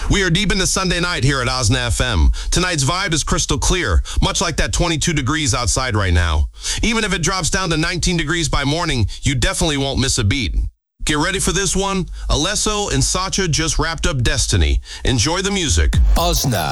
We are deep into Sunday night here at Osna FM. Tonight's vibe is crystal clear, much like that 22 degrees outside right now. Even if it drops down to 19 degrees by morning, you definitely won't miss a beat. Get ready for this one. Alesso and Sacha just wrapped up Destiny. Enjoy the music. Osna.